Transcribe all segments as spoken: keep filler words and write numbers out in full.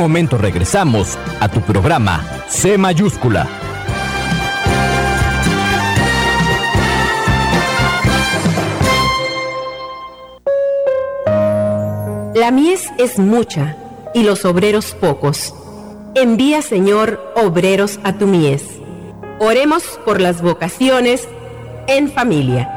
momento regresamos a tu programa C mayúscula. La mies es mucha y los obreros pocos. Envía, Señor, obreros a tu mies. Oremos por las vocaciones en familia.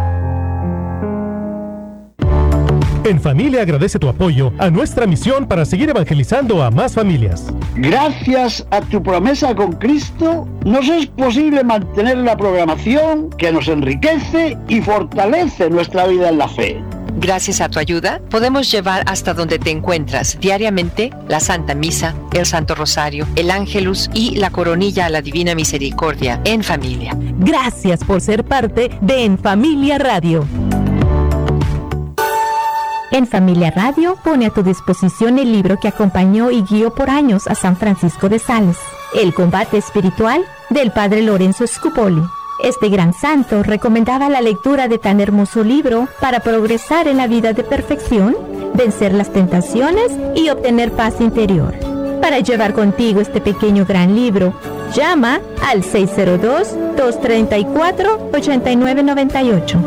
En Familia agradece tu apoyo a nuestra misión para seguir evangelizando a más familias. Gracias a tu promesa con Cristo, nos es posible mantener la programación que nos enriquece y fortalece nuestra vida en la fe. Gracias a tu ayuda, podemos llevar hasta donde te encuentras diariamente la Santa Misa, el Santo Rosario, el Ángelus y la Coronilla a la Divina Misericordia en familia. Gracias por ser parte de En Familia Radio. En Familia Radio pone a tu disposición el libro que acompañó y guió por años a San Francisco de Sales, El combate espiritual del Padre Lorenzo Scupoli. Este gran santo recomendaba la lectura de tan hermoso libro para progresar en la vida de perfección, vencer las tentaciones y obtener paz interior. Para llevar contigo este pequeño gran libro, llama al seis cero dos, dos tres cuatro, ocho nueve nueve ocho.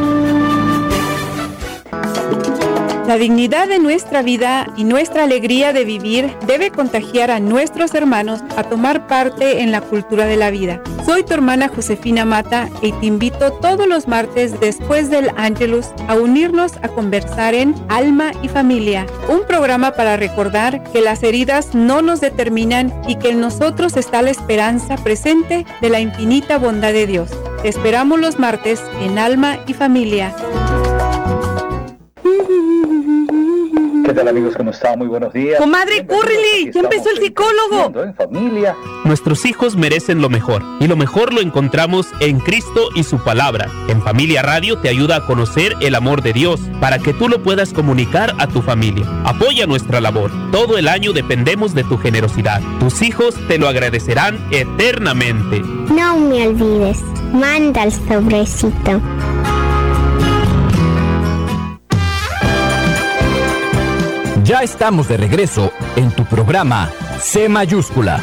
La dignidad de nuestra vida y nuestra alegría de vivir debe contagiar a nuestros hermanos a tomar parte en la cultura de la vida. Soy tu hermana Josefina Mata y te invito todos los martes después del Ángelus a unirnos a conversar en Alma y Familia, un programa para recordar que las heridas no nos determinan y que en nosotros está la esperanza presente de la infinita bondad de Dios. Te esperamos los martes en Alma y Familia. ¿Qué tal, amigos? ¿Cómo están? Muy buenos días. Comadre, córrele, ya empezó el psicólogo. En familia. Nuestros hijos merecen lo mejor, y lo mejor lo encontramos en Cristo y su palabra. En Familia Radio te ayuda a conocer el amor de Dios, para que tú lo puedas comunicar a tu familia. Apoya nuestra labor. Todo el año dependemos de tu generosidad. Tus hijos te lo agradecerán eternamente. No me olvides, manda el sobrecito. Ya estamos de regreso en tu programa C mayúscula.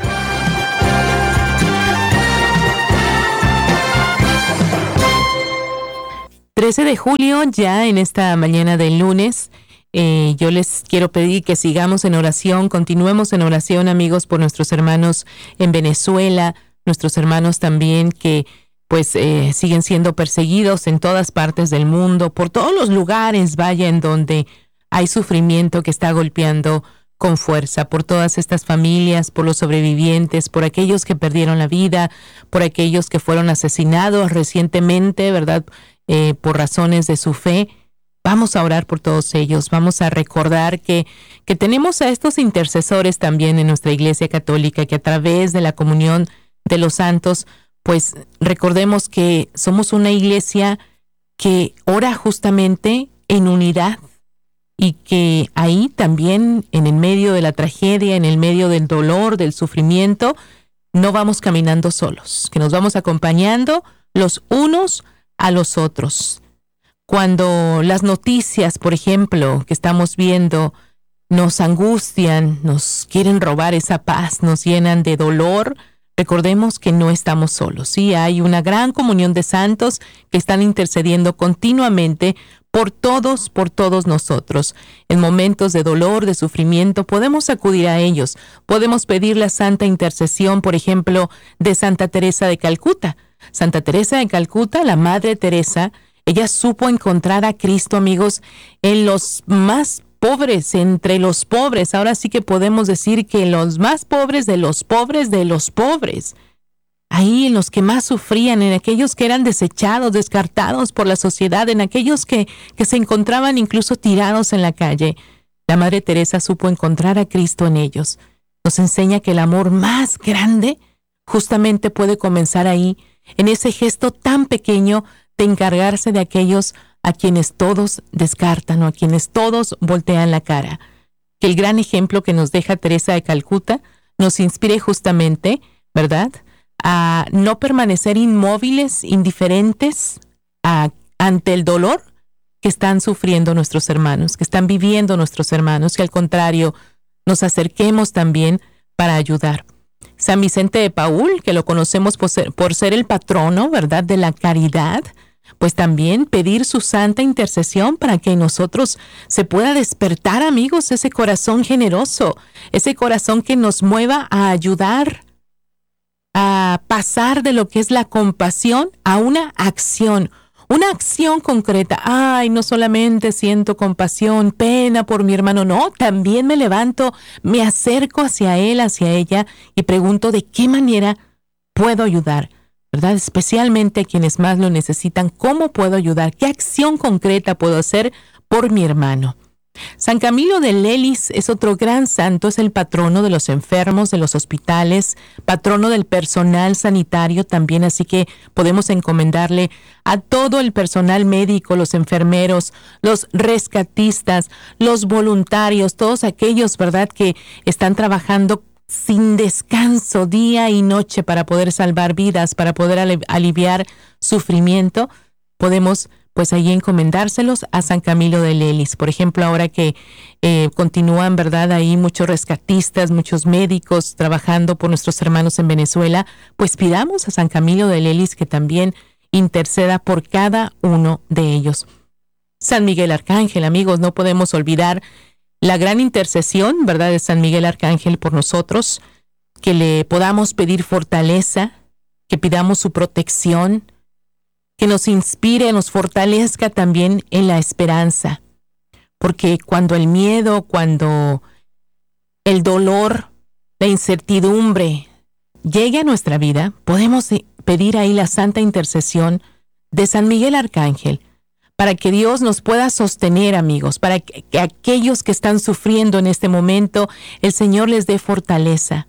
trece de julio, ya en esta mañana del lunes, eh, yo les quiero pedir que sigamos en oración, continuemos en oración, amigos, por nuestros hermanos en Venezuela, nuestros hermanos también que pues eh, siguen siendo perseguidos en todas partes del mundo, por todos los lugares, vaya, en donde hay sufrimiento que está golpeando con fuerza, por todas estas familias, por los sobrevivientes, por aquellos que perdieron la vida, por aquellos que fueron asesinados recientemente, ¿verdad?, eh, por razones de su fe. Vamos a orar por todos ellos, vamos a recordar que, que tenemos a estos intercesores también en nuestra Iglesia Católica, que a través de la comunión de los santos, pues recordemos que somos una iglesia que ora justamente en unidad, y que ahí también, en el medio de la tragedia, en el medio del dolor, del sufrimiento, no vamos caminando solos, que nos vamos acompañando los unos a los otros. Cuando las noticias, por ejemplo, que estamos viendo, nos angustian, nos quieren robar esa paz, nos llenan de dolor, recordemos que no estamos solos. Sí, hay una gran comunión de santos que están intercediendo continuamente por todos, por todos nosotros. En momentos de dolor, de sufrimiento, podemos acudir a ellos. Podemos pedir la santa intercesión, por ejemplo, de Santa Teresa de Calcuta. Santa Teresa de Calcuta, la Madre Teresa, ella supo encontrar a Cristo, amigos, en los más pobres, entre los pobres. Ahora sí que podemos decir que los más pobres de los pobres de los pobres. Ahí en los que más sufrían, en aquellos que eran desechados, descartados por la sociedad, en aquellos que, que se encontraban incluso tirados en la calle. La Madre Teresa supo encontrar a Cristo en ellos. Nos enseña que el amor más grande justamente puede comenzar ahí, en ese gesto tan pequeño de encargarse de aquellos a quienes todos descartan o a quienes todos voltean la cara. Que el gran ejemplo que nos deja Teresa de Calcuta nos inspire justamente, ¿verdad?, a no permanecer inmóviles, indiferentes a, ante el dolor que están sufriendo nuestros hermanos, que están viviendo nuestros hermanos, que al contrario nos acerquemos también para ayudar. San Vicente de Paúl, que lo conocemos por ser, por ser el patrono, ¿verdad?, de la caridad, pues también pedir su santa intercesión para que en nosotros se pueda despertar, amigos, ese corazón generoso, ese corazón que nos mueva a ayudar, a pasar de lo que es la compasión a una acción, una acción concreta. Ay, no solamente siento compasión, pena por mi hermano, no, también me levanto, me acerco hacia él, hacia ella y pregunto de qué manera puedo ayudar, ¿verdad? Especialmente a quienes más lo necesitan. ¿Cómo puedo ayudar? ¿Qué acción concreta puedo hacer por mi hermano? San Camilo de Lelis es otro gran santo, es el patrono de los enfermos, de los hospitales, patrono del personal sanitario también, así que podemos encomendarle a todo el personal médico, los enfermeros, los rescatistas, los voluntarios, todos aquellos, ¿verdad?, que están trabajando sin descanso día y noche para poder salvar vidas, para poder ali- aliviar sufrimiento. Podemos pues allí encomendárselos a San Camilo de Lelis. Por ejemplo, ahora que eh, continúan, ¿verdad?, ahí muchos rescatistas, muchos médicos trabajando por nuestros hermanos en Venezuela, pues pidamos a San Camilo de Lelis que también interceda por cada uno de ellos. San Miguel Arcángel, amigos, no podemos olvidar la gran intercesión, ¿verdad?, de San Miguel Arcángel por nosotros, que le podamos pedir fortaleza, que pidamos su protección, que nos inspire, nos fortalezca también en la esperanza. Porque cuando el miedo, cuando el dolor, la incertidumbre llegue a nuestra vida, podemos pedir ahí la santa intercesión de San Miguel Arcángel, para que Dios nos pueda sostener, amigos, para que, que aquellos que están sufriendo en este momento, el Señor les dé fortaleza.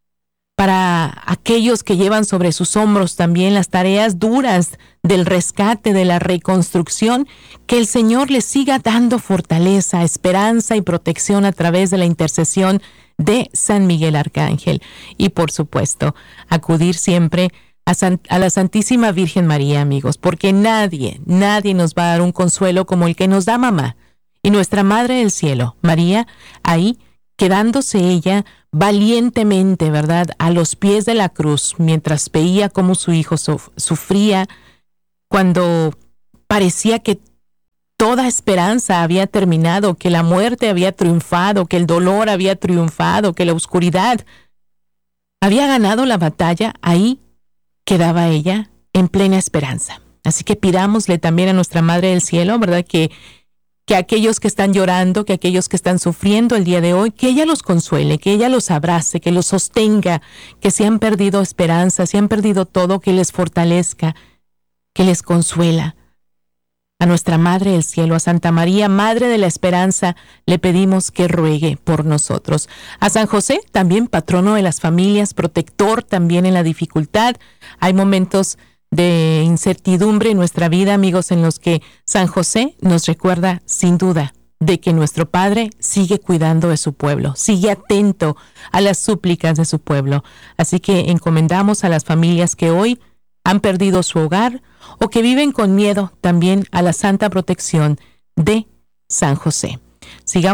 Para aquellos que llevan sobre sus hombros también las tareas duras del rescate, de la reconstrucción, que el Señor les siga dando fortaleza, esperanza y protección a través de la intercesión de San Miguel Arcángel. Y por supuesto, acudir siempre a, San, a la Santísima Virgen María, amigos, porque nadie, nadie nos va a dar un consuelo como el que nos da mamá. Y nuestra Madre del Cielo, María, ahí quedándose ella valientemente, ¿verdad?, a los pies de la cruz, mientras veía cómo su hijo suf- sufría, cuando parecía que toda esperanza había terminado, que la muerte había triunfado, que el dolor había triunfado, que la oscuridad había ganado la batalla, ahí quedaba ella en plena esperanza. Así que pidámosle también a nuestra Madre del Cielo, ¿verdad?, que que aquellos que están llorando, que aquellos que están sufriendo el día de hoy, que ella los consuele, que ella los abrace, que los sostenga, que se han perdido esperanza, se han perdido todo, que les fortalezca, que les consuela. A nuestra Madre del Cielo, a Santa María, Madre de la Esperanza, le pedimos que ruegue por nosotros. A San José, también patrono de las familias, protector también en la dificultad. Hay momentos de incertidumbre en nuestra vida, amigos, en los que San José nos recuerda sin duda de que nuestro Padre sigue cuidando de su pueblo, sigue atento a las súplicas de su pueblo. Así que encomendamos a las familias que hoy han perdido su hogar o que viven con miedo también a la santa protección de San José. Sigamos